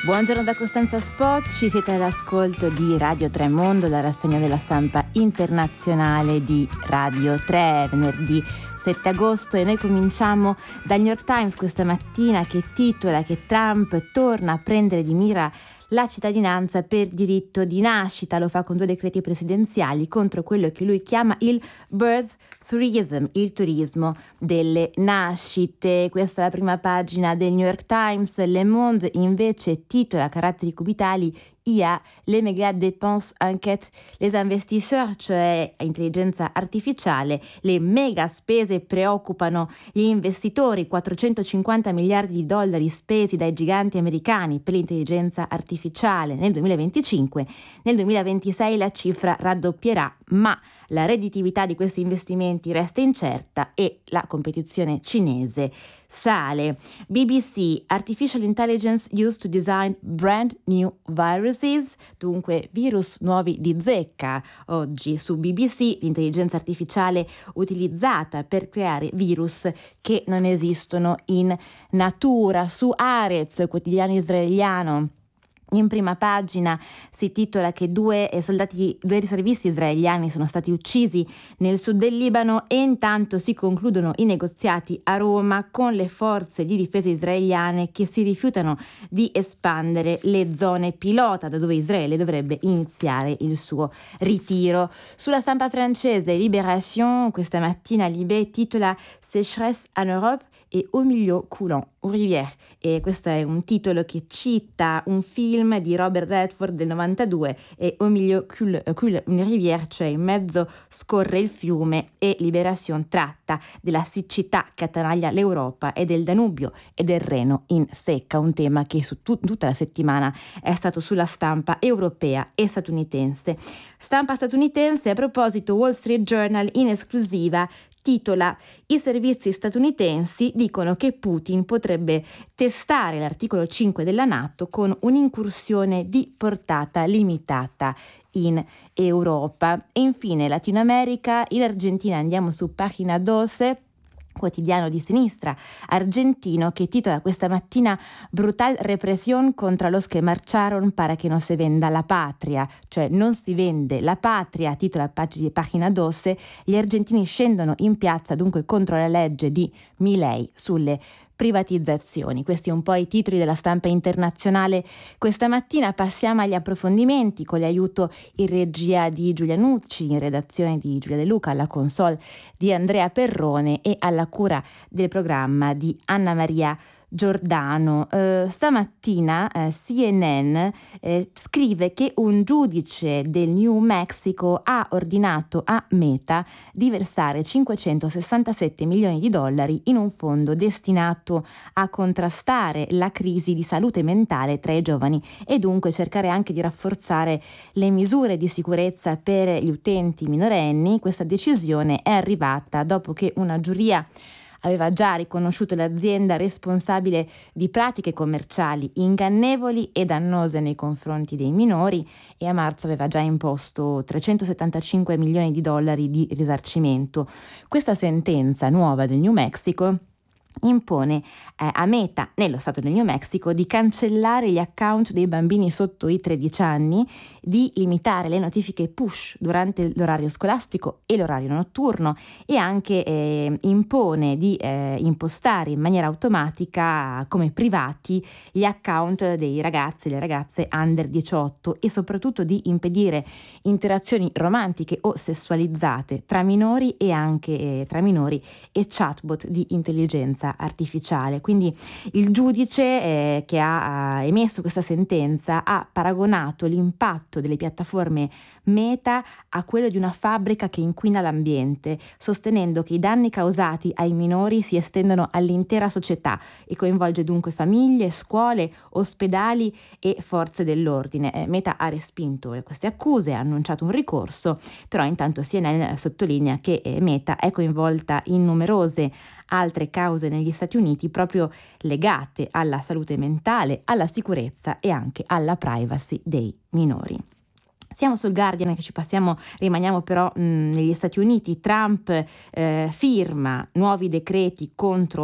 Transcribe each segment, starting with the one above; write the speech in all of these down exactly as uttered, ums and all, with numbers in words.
Buongiorno da Costanza Spocci, siete all'ascolto di Radio Tremondo, la rassegna della stampa internazionale di Radio tre, venerdì sette agosto, e noi cominciamo dal New York Times questa mattina, che titola che Trump torna a prendere di mira la cittadinanza per diritto di nascita. Lo fa con due decreti presidenziali contro quello che lui chiama il birth tourism, il turismo delle nascite. Questa è la prima pagina del New York Times. Le Monde invece titola a caratteri cubitali: I A, les méga dépenses inquiètent les investisseurs, cioè intelligenza artificiale, le mega spese preoccupano gli investitori, quattrocentocinquanta miliardi di dollari spesi dai giganti americani per l'intelligenza artificiale nel duemilaventicinque. Nel duemilaventisei la cifra raddoppierà, ma la redditività di questi investimenti resta incerta e la competizione cinese sale. B B C, Artificial Intelligence used to design brand new viruses, dunque virus nuovi di zecca. Oggi su B B C, l'intelligenza artificiale utilizzata per creare virus che non esistono in natura. Su Haaretz, il quotidiano israeliano, in prima pagina si titola che due soldati, due riservisti israeliani sono stati uccisi nel sud del Libano, e intanto si concludono i negoziati a Roma con le forze di difesa israeliane che si rifiutano di espandere le zone pilota da dove Israele dovrebbe iniziare il suo ritiro. Sulla stampa francese, Libération, questa mattina Libé titola Sécheresse en Europe e Au milieu coulant une rivière, e questo è un titolo che cita un film di Robert Redford del novantadue, e Au milieu coule, coule une rivière, cioè in mezzo scorre il fiume, e Libération tratta della siccità che attanaglia l'Europa e del Danubio e del Reno in secca, un tema che su tut- tutta la settimana è stato sulla stampa europea e statunitense. Stampa statunitense, a proposito, Wall Street Journal in esclusiva titola: i servizi statunitensi dicono che Putin potrebbe testare l'articolo cinque della NATO con un'incursione di portata limitata in Europa. E infine Latino America, in Argentina andiamo su Pagina dodici, quotidiano di sinistra argentino, che titola questa mattina Brutal represión contra los que marcharon para que no se venda la patria, cioè non si vende la patria, titola pag- Pagina dodici. Gli argentini scendono in piazza dunque contro la legge di Milei sulle privatizzazioni. Questi un po' i titoli della stampa internazionale questa mattina. Passiamo agli approfondimenti con l'aiuto in regia di Giulia Nucci, in redazione di Giulia De Luca, alla console di Andrea Perrone e alla cura del programma di Anna Maria Giordano. Eh, stamattina eh, C N N eh, scrive che un giudice del New Mexico ha ordinato a Meta di versare cinquecentosessantasette milioni di dollari in un fondo destinato a contrastare la crisi di salute mentale tra i giovani, e dunque cercare anche di rafforzare le misure di sicurezza per gli utenti minorenni. Questa decisione è arrivata dopo che una giuria aveva già riconosciuto l'azienda responsabile di pratiche commerciali ingannevoli e dannose nei confronti dei minori, e a marzo aveva già imposto trecentosettantacinque milioni di dollari di risarcimento. Questa sentenza nuova del New Mexico impone eh, a Meta, nello stato del New Mexico, di cancellare gli account dei bambini sotto i tredici anni, di limitare le notifiche push durante l'orario scolastico e l'orario notturno, e anche eh, impone di eh, impostare in maniera automatica come privati gli account dei ragazzi e le ragazze under diciotto, e soprattutto di impedire interazioni romantiche o sessualizzate tra minori e anche eh, tra minori e chatbot di intelligenza artificiale. Quindi il giudice eh, che ha, ha emesso questa sentenza ha paragonato l'impatto delle piattaforme Meta a quello di una fabbrica che inquina l'ambiente, sostenendo che i danni causati ai minori si estendono all'intera società e coinvolge dunque famiglie, scuole, ospedali e forze dell'ordine. Eh, Meta ha respinto queste accuse, ha annunciato un ricorso, però intanto C N N sottolinea che eh, Meta è coinvolta in numerose altre cause negli Stati Uniti proprio legate alla salute mentale, alla sicurezza e anche alla privacy dei minori. Siamo sul Guardian, che ci passiamo, rimaniamo però mh, negli Stati Uniti. Trump eh, firma nuovi decreti contro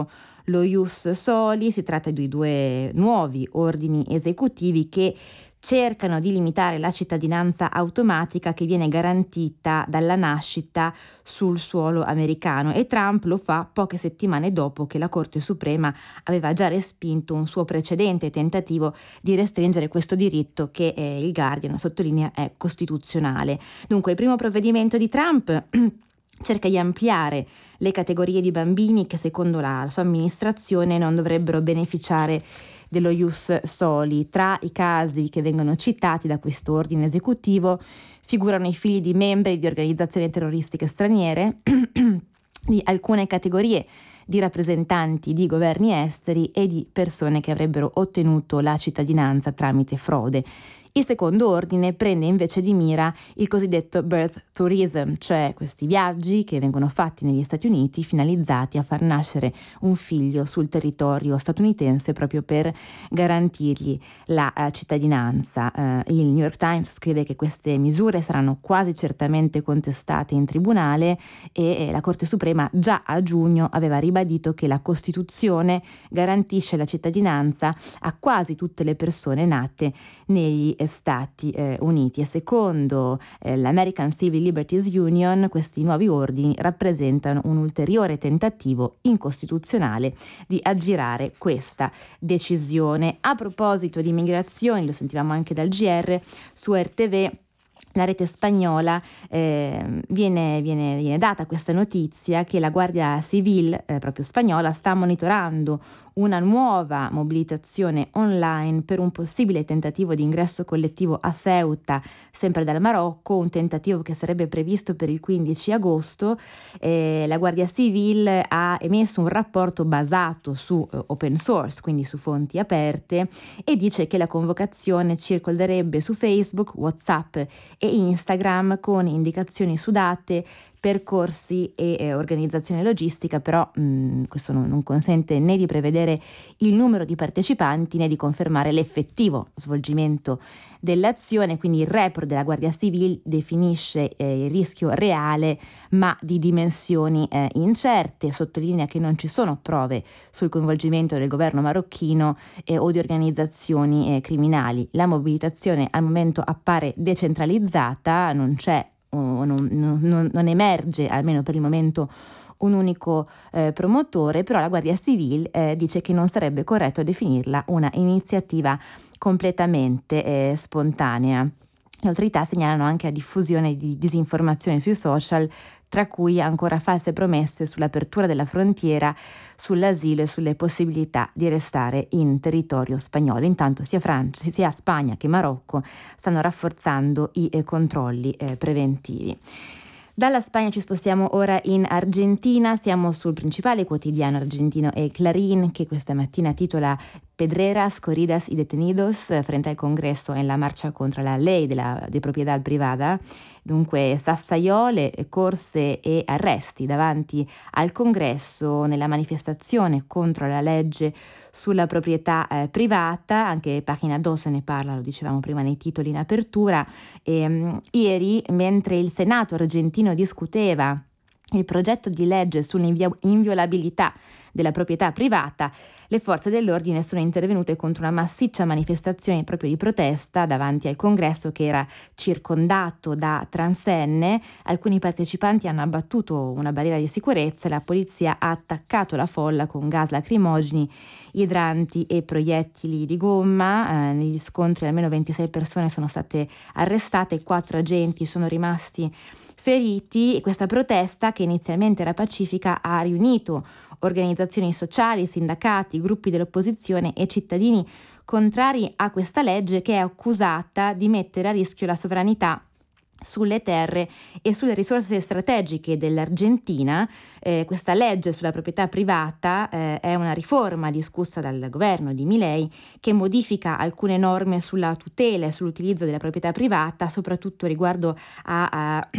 lo Ius Soli. Si tratta di due nuovi ordini esecutivi che cercano di limitare la cittadinanza automatica che viene garantita dalla nascita sul suolo americano, e Trump lo fa poche settimane dopo che la Corte Suprema aveva già respinto un suo precedente tentativo di restringere questo diritto che eh, il Guardian sottolinea è costituzionale. Dunque il primo provvedimento di Trump cerca di ampliare le categorie di bambini che secondo la, la sua amministrazione non dovrebbero beneficiare dello Ius Soli. Tra i casi che vengono citati da questo ordine esecutivo figurano i figli di membri di organizzazioni terroristiche straniere, di alcune categorie di rappresentanti di governi esteri e di persone che avrebbero ottenuto la cittadinanza tramite frode. Il secondo ordine prende invece di mira il cosiddetto birth tourism, cioè questi viaggi che vengono fatti negli Stati Uniti finalizzati a far nascere un figlio sul territorio statunitense proprio per garantirgli la uh, cittadinanza. Uh, il New York Times scrive che queste misure saranno quasi certamente contestate in tribunale e eh, la Corte Suprema già a giugno aveva ribadito che la Costituzione garantisce la cittadinanza a quasi tutte le persone nate negli Stati eh, Uniti, e secondo eh, l'American Civil Liberties Union questi nuovi ordini rappresentano un ulteriore tentativo incostituzionale di aggirare questa decisione. A proposito di immigrazioni, lo sentivamo anche dal G R, su R T V la rete spagnola eh, viene, viene, viene data questa notizia che la Guardia Civil eh, proprio spagnola sta monitorando una nuova mobilitazione online per un possibile tentativo di ingresso collettivo a Ceuta, sempre dal Marocco, un tentativo che sarebbe previsto per il quindici agosto. Eh, la Guardia Civil ha emesso un rapporto basato su eh, open source, quindi su fonti aperte, e dice che la convocazione circolerebbe su Facebook, WhatsApp e Instagram con indicazioni su date, percorsi e eh, organizzazione logistica, però mh, questo non, non consente né di prevedere il numero di partecipanti né di confermare l'effettivo svolgimento dell'azione. Quindi il report della Guardia Civil definisce eh, il rischio reale ma di dimensioni eh, incerte, sottolinea che non ci sono prove sul coinvolgimento del governo marocchino eh, o di organizzazioni eh, criminali. La mobilitazione al momento appare decentralizzata, non c'è Non, non, non emerge, almeno per il momento, un unico eh, promotore, però la Guardia Civil eh, dice che non sarebbe corretto definirla una iniziativa completamente eh, spontanea. Le autorità segnalano anche la diffusione di disinformazione sui social, tra cui ancora false promesse sull'apertura della frontiera, sull'asilo e sulle possibilità di restare in territorio spagnolo. Intanto sia Francia, sia Spagna che Marocco stanno rafforzando i eh, controlli eh, preventivi. Dalla Spagna ci spostiamo ora in Argentina, siamo sul principale quotidiano argentino El Clarín, che questa mattina titola Pedreras, corridas y detenidos frente al Congresso en la marcia contra la ley de, la, de propiedad privada. Dunque sassaiole, corse e arresti davanti al Congresso nella manifestazione contro la legge sulla proprietà eh, privata. Anche Pagina due se ne parla, lo dicevamo prima nei titoli in apertura. E, um, ieri, mentre il Senato argentino discuteva il progetto di legge sull'inviolabilità della proprietà privata, le forze dell'ordine sono intervenute contro una massiccia manifestazione proprio di protesta davanti al Congresso, che era circondato da transenne. Alcuni partecipanti hanno abbattuto una barriera di sicurezza e la polizia ha attaccato la folla con gas lacrimogeni, idranti e proiettili di gomma. Eh, negli scontri almeno ventisei persone sono state arrestate, quattro agenti sono rimasti feriti. Questa protesta, che inizialmente era pacifica, ha riunito organizzazioni sociali, sindacati, gruppi dell'opposizione e cittadini contrari a questa legge, che è accusata di mettere a rischio la sovranità sulle terre e sulle risorse strategiche dell'Argentina. Eh, questa legge sulla proprietà privata eh, è una riforma discussa dal governo di Milei, che modifica alcune norme sulla tutela e sull'utilizzo della proprietà privata, soprattutto riguardo a, a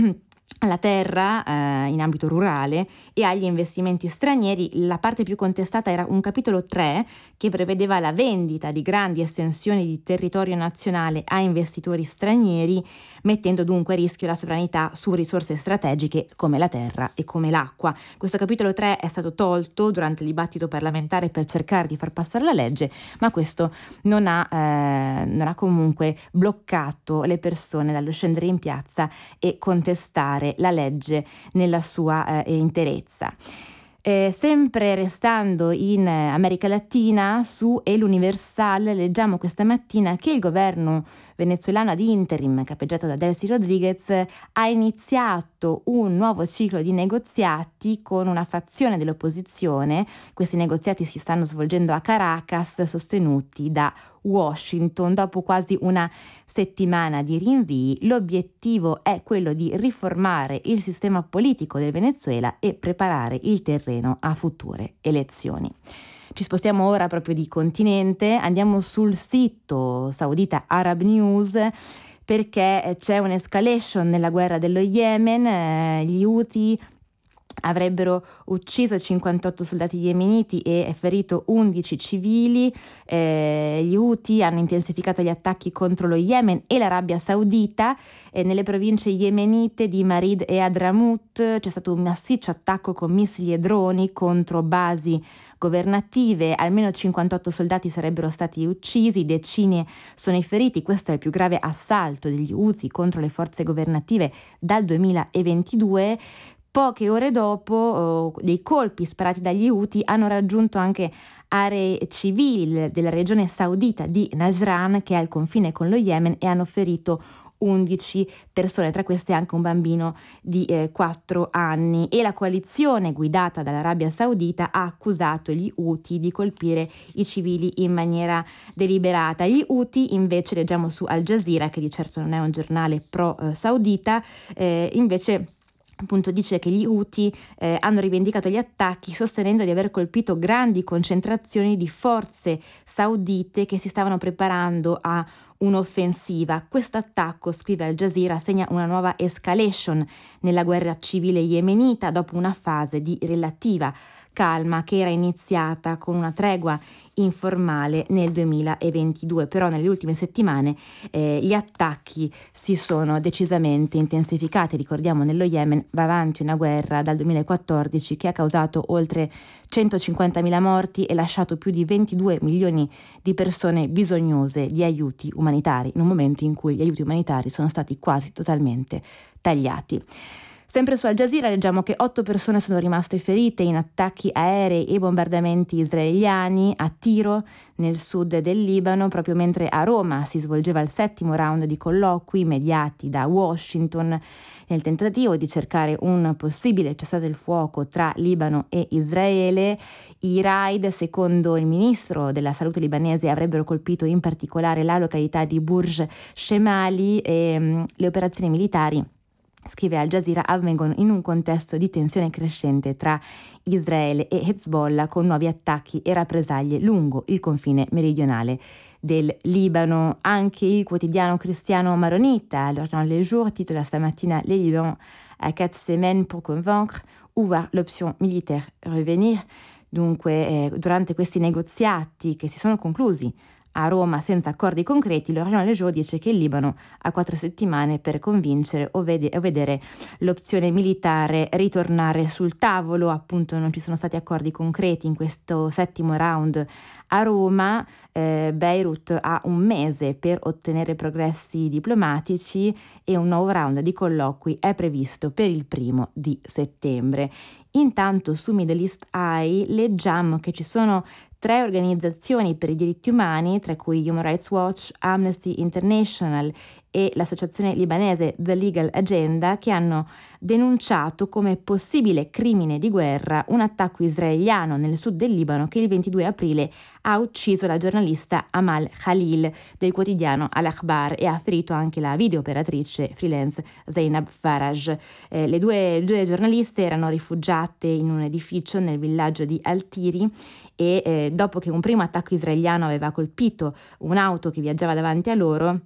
alla terra eh, in ambito rurale e agli investimenti stranieri. La parte più contestata era un capitolo tre che prevedeva la vendita di grandi estensioni di territorio nazionale a investitori stranieri, mettendo dunque a rischio la sovranità su risorse strategiche come la terra e come l'acqua. Questo capitolo tre è stato tolto durante il dibattito parlamentare per cercare di far passare la legge, ma questo non ha, eh, non ha comunque bloccato le persone dallo scendere in piazza e contestare la legge nella sua eh, interezza. Eh, sempre restando in America Latina, su El Universal leggiamo questa mattina che il governo venezuelano ad interim, capeggiato da Delcy Rodriguez, ha iniziato un nuovo ciclo di negoziati con una fazione dell'opposizione. Questi negoziati si stanno svolgendo a Caracas, sostenuti da Washington. Dopo quasi una settimana di rinvii, l'obiettivo è quello di riformare il sistema politico del Venezuela e preparare il terreno a future elezioni. Ci spostiamo ora proprio di continente, andiamo sul sito saudita Arab News perché c'è un'escalation nella guerra dello Yemen. Eh, gli Houthi avrebbero ucciso cinquantotto soldati yemeniti e ferito undici civili. Eh, gli Houthi hanno intensificato gli attacchi contro lo Yemen e l'Arabia Saudita. Eh, nelle province yemenite di Marib e Hadramut c'è stato un massiccio attacco con missili e droni contro basi governative. Almeno cinquantotto soldati sarebbero stati uccisi, decine sono i feriti. Questo è il più grave assalto degli Houthi contro le forze governative dal duemilaventidue. Poche ore dopo, oh, dei colpi sparati dagli Houthi hanno raggiunto anche aree civili della regione saudita di Najran, che è al confine con lo Yemen, e hanno ferito undici persone, tra queste anche un bambino di eh, quattro anni. E la coalizione guidata dall'Arabia Saudita ha accusato gli Houthi di colpire i civili in maniera deliberata. Gli Houthi invece, leggiamo su Al Jazeera, che di certo non è un giornale pro-saudita, eh, invece appunto dice che gli Houthi eh, hanno rivendicato gli attacchi sostenendo di aver colpito grandi concentrazioni di forze saudite che si stavano preparando a un'offensiva. Questo attacco, scrive Al Jazeera, segna una nuova escalation nella guerra civile yemenita dopo una fase di relativa calma che era iniziata con una tregua informale nel duemilaventidue. Però nelle ultime settimane eh, gli attacchi si sono decisamente intensificati. Ricordiamo, nello Yemen va avanti una guerra dal duemilaquattordici che ha causato oltre centocinquantamila morti e lasciato più di ventidue milioni di persone bisognose di aiuti umanitari, in un momento in cui gli aiuti umanitari sono stati quasi totalmente tagliati. Sempre su Al Jazeera leggiamo che otto persone sono rimaste ferite in attacchi aerei e bombardamenti israeliani a Tiro, nel sud del Libano, proprio mentre a Roma si svolgeva il settimo round di colloqui mediati da Washington nel tentativo di cercare un possibile cessate il fuoco tra Libano e Israele. I raid, secondo il ministro della salute libanese, avrebbero colpito in particolare la località di Burj Shemali e mh, le operazioni militari, scrive Al Jazeera, avvengono in un contesto di tensione crescente tra Israele e Hezbollah, con nuovi attacchi e rappresaglie lungo il confine meridionale del Libano. Anche il quotidiano cristiano maronita, l'Orient Le Jour, titola stamattina «Les Liban à quatre semaines pour convaincre ou voir l'option militaire revenir». Dunque, eh, durante questi negoziati che si sono conclusi a Roma senza accordi concreti, l'Orient Le Jour dice che il Libano ha quattro settimane per convincere o, vede, o vedere l'opzione militare ritornare sul tavolo. Appunto non ci sono stati accordi concreti in questo settimo round a Roma. eh, Beirut ha un mese per ottenere progressi diplomatici e un nuovo round di colloqui è previsto per il primo di settembre. Intanto su Middle East Eye leggiamo che ci sono tre organizzazioni per i diritti umani, tra cui Human Rights Watch, Amnesty International e l'associazione libanese The Legal Agenda, che hanno denunciato come possibile crimine di guerra un attacco israeliano nel sud del Libano che il ventidue aprile ha ucciso la giornalista Amal Khalil del quotidiano Al-Akhbar e ha ferito anche la videooperatrice freelance Zainab Faraj. Eh, le due, due giornaliste erano rifugiate in un edificio nel villaggio di Al-Tiri e eh, dopo che un primo attacco israeliano aveva colpito un'auto che viaggiava davanti a loro,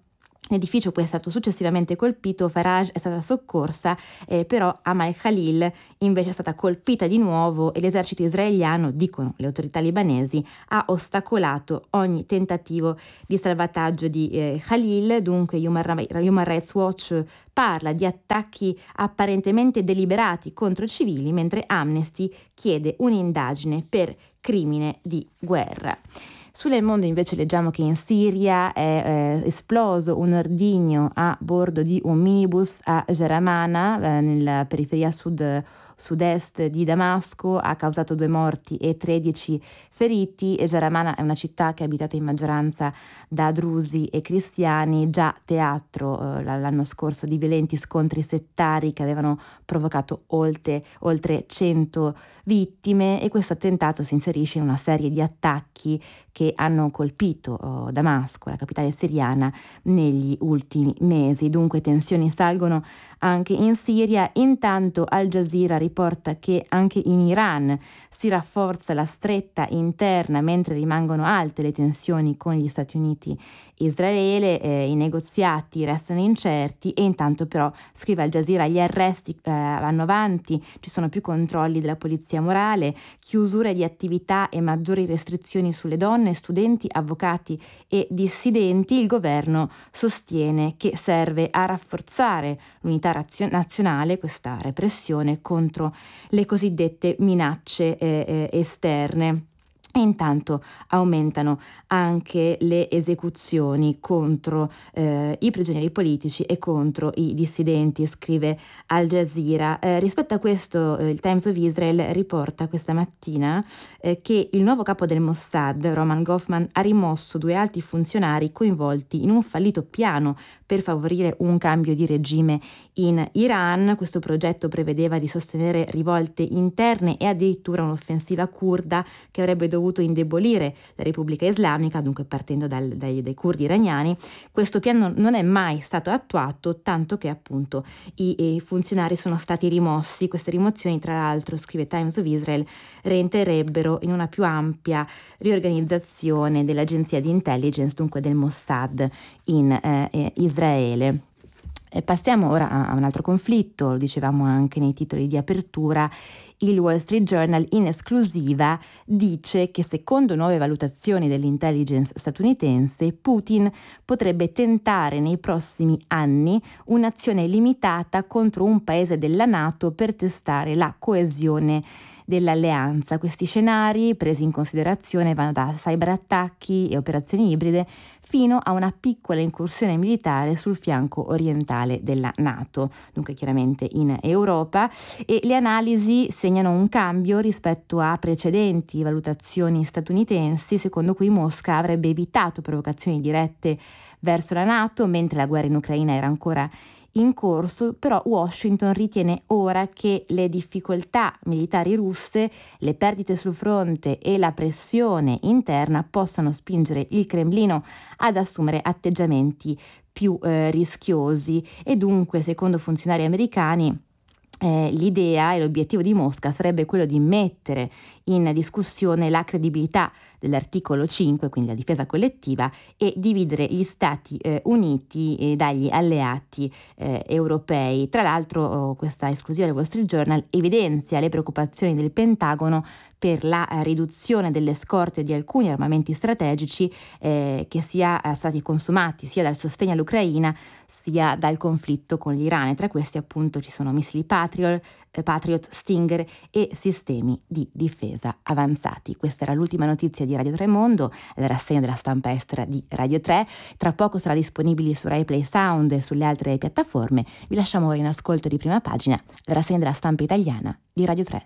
L'edificio poi è stato successivamente colpito, Faraj è stata soccorsa, eh, però Amal Khalil invece è stata colpita di nuovo e l'esercito israeliano, dicono le autorità libanesi, ha ostacolato ogni tentativo di salvataggio di eh, Khalil. Dunque Human, Human Rights Watch parla di attacchi apparentemente deliberati contro civili, mentre Amnesty chiede un'indagine per crimine di guerra. Su Le Monde invece leggiamo che in Siria è eh, esploso un ordigno a bordo di un minibus a Jaramana, eh, nella periferia sud sud-est di Damasco, ha causato due morti e tredici feriti. E Jaramana è una città che è abitata in maggioranza da drusi e cristiani, già teatro eh, l'anno scorso di violenti scontri settari che avevano provocato oltre, oltre cento vittime, e questo attentato si inserisce in una serie di attacchi che hanno colpito oh, Damasco, la capitale siriana, negli ultimi mesi. Dunque tensioni salgono anche in Siria. Intanto Al Jazeera riporta che anche in Iran si rafforza la stretta interna mentre rimangono alte le tensioni con gli Stati Uniti e Israele. Eh, i negoziati restano incerti e intanto però, scrive Al Jazeera, gli arresti eh, vanno avanti, ci sono più controlli della polizia morale, chiusure di attività e maggiori restrizioni sulle donne, studenti, avvocati e dissidenti. Il governo sostiene che serve a rafforzare l'unità razio- nazionale, questa repressione contro le cosiddette minacce eh, eh, esterne. E intanto aumentano anche le esecuzioni contro eh, i prigionieri politici e contro i dissidenti, scrive Al Jazeera. Eh, rispetto a questo eh, il Times of Israel riporta questa mattina eh, che il nuovo capo del Mossad, Roman Goffman, ha rimosso due alti funzionari coinvolti in un fallito piano per favorire un cambio di regime in Iran. Questo progetto prevedeva di sostenere rivolte interne e addirittura un'offensiva curda che avrebbe dovuto indebolire la Repubblica Islamica, dunque partendo dal, dai, dai curdi iraniani. Questo piano non è mai stato attuato, tanto che appunto i, i funzionari sono stati rimossi. Queste rimozioni, tra l'altro, scrive Times of Israel, rientrerebbero in una più ampia riorganizzazione dell'agenzia di intelligence, dunque del Mossad in eh, Israele. Passiamo ora a un altro conflitto, lo dicevamo anche nei titoli di apertura. Il Wall Street Journal in esclusiva dice che secondo nuove valutazioni dell'intelligence statunitense, Putin potrebbe tentare nei prossimi anni un'azione limitata contro un paese della NATO per testare la coesione dell'alleanza. Questi scenari, presi in considerazione, vanno da cyberattacchi e operazioni ibride fino a una piccola incursione militare sul fianco orientale della NATO, dunque chiaramente in Europa, e le analisi segnano un cambio rispetto a precedenti valutazioni statunitensi, secondo cui Mosca avrebbe evitato provocazioni dirette verso la NATO mentre la guerra in Ucraina era ancora in corso. Però Washington ritiene ora che le difficoltà militari russe, le perdite sul fronte e la pressione interna possano spingere il Cremlino ad assumere atteggiamenti più eh, rischiosi, e dunque, secondo funzionari americani, Eh, l'idea e l'obiettivo di Mosca sarebbe quello di mettere in discussione la credibilità dell'articolo cinque, quindi la difesa collettiva, e dividere gli Stati eh, Uniti eh, dagli alleati eh, europei. Tra l'altro oh, questa esclusiva del Wall Street Journal evidenzia le preoccupazioni del Pentagono per la eh, riduzione delle scorte di alcuni armamenti strategici eh, che sia eh, stati consumati sia dal sostegno all'Ucraina sia dal conflitto con l'Iran, e tra questi appunto ci sono missili Patriot, eh, Patriot, Stinger e sistemi di difesa avanzati. Questa era l'ultima notizia di Radio tre Mondo, la rassegna della stampa estera di Radio tre. Tra poco sarà disponibile su Rai Play Sound e sulle altre piattaforme. Vi lasciamo ora in ascolto di prima pagina la rassegna della stampa italiana di Radio tre.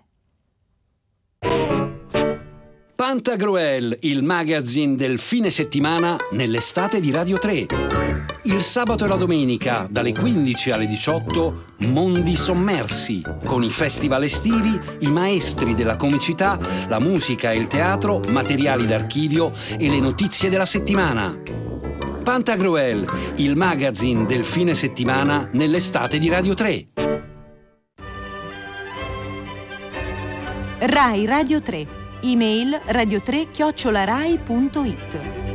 Pantagruel, il magazine del fine settimana nell'estate di Radio tre. Il sabato e la domenica, dalle quindici alle diciotto, Mondi Sommersi, con i festival estivi, i maestri della comicità, la musica e il teatro, materiali d'archivio e le notizie della settimana. Pantagruel, il magazine del fine settimana nell'estate di Radio tre. Rai Radio tre. Email radio tre chiocciola rai punto it.